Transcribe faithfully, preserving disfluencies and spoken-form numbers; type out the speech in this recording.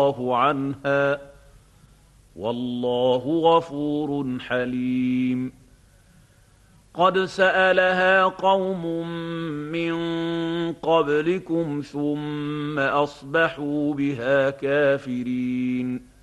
الله عنها والله غفور حليم. قد سألها قوم من قبلكم ثم أصبحوا بها كافرين.